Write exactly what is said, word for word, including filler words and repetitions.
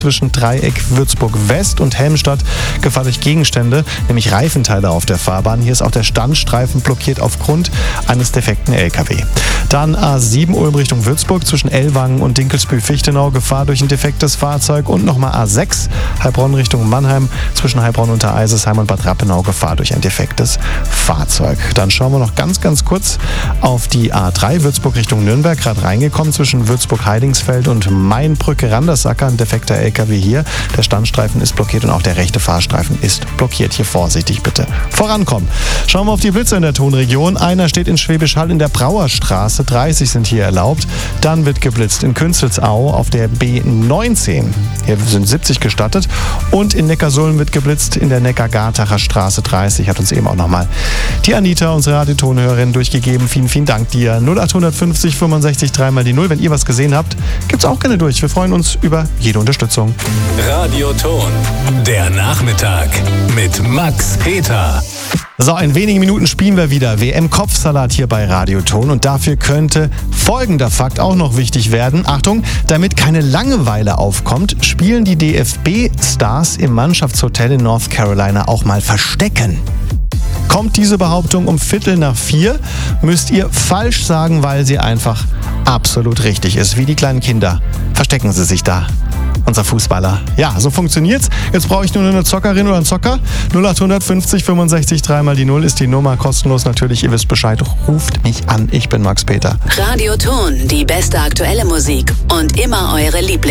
zwischen Dreieck Würzburg West und Helmstadt Gefahr durch Gegenstände, nämlich Reifenteile auf der Fahrbahn. Hier ist auch der Standstreifen blockiert aufgrund eines defekten L K W. Dann A sieben Ulm Richtung Würzburg zwischen Ellwangen und Dinkelsbühl-Fichtenau, Gefahr durch ein defektes Fahrzeug. Und nochmal A sechs Heilbronn Richtung Mannheim zwischen Heilbronn unter Eisesheim und Bad Rappenau, Gefahr durch ein defektes Fahrzeug. Dann schauen wir noch ganz, ganz kurz auf die A drei Würzburg Richtung Nürnberg, gerade reingekommen zwischen Würzburg-Heidingsfeld und Mainbrücke-Randersacker, ein defekter L K W hier. Der Standstreifen ist blockiert und auch der rechte Fahrstreifen ist blockiert. Hier vorsichtig bitte vorankommen. Schauen wir auf die Blitze in der Tonregion. Einer steht in Schwäbisch Hall in der Brauerstraße. dreißig sind hier erlaubt. Dann wird geblitzt in Künzelsau auf der B neunzehn. Hier sind siebzig gestattet. Und in Neckarsulm wird geblitzt in der Neckar-Gartacher Straße dreißig. Hat uns eben auch nochmal die Anita, unsere Radiotonhörerin, durchgegeben. Vielen, vielen Dank dir. null acht fünfzig fünfundsechzig drei mal die null. Wenn ihr was gesehen habt, gibt's auch gerne durch. Wir freuen uns über jede Unterstützung. Radioton, der Nachmittag mit Max Peter. So, in wenigen Minuten spielen wir wieder W M-Kopfsalat hier bei Radioton und dafür könnte folgender Fakt auch noch wichtig werden. Achtung, damit keine Langeweile aufkommt, spielen die D F B-Stars im Mannschaftshotel in North Carolina auch mal Verstecken. Kommt diese Behauptung um Viertel nach vier, müsst ihr falsch sagen, weil sie einfach absolut richtig ist. Wie die kleinen Kinder verstecken sie sich da. Unser Fußballer. Ja, so funktioniert's. Jetzt brauche ich nur eine Zockerin oder einen Zocker. null acht fünfzig fünfundsechzig drei mal die null ist die Nummer. Kostenlos natürlich. Ihr wisst Bescheid. Ruft mich an. Ich bin Max Peter. Radioton, die beste aktuelle Musik und immer eure Lieblings.